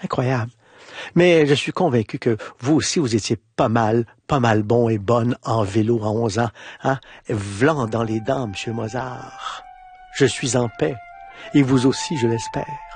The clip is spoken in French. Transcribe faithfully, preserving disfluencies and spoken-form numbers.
Incroyable. Mais je suis convaincu que vous aussi, vous étiez pas mal, pas mal bon et bonne en vélo à onze ans. Hein? Vlan dans les dents, Monsieur Mozart. Je suis en paix. Et vous aussi, je l'espère.